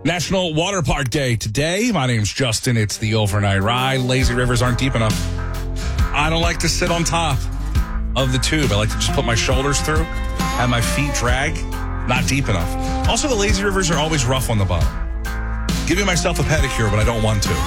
National Water Park Day today. My name's Justin. It's the overnight ride. Lazy rivers aren't deep enough. I don't like to sit on top of the tube. I like to just put my shoulders through, have my feet drag. Not deep enough. Also, the lazy rivers are always rough on the bottom. Giving myself a pedicure, but I don't want to.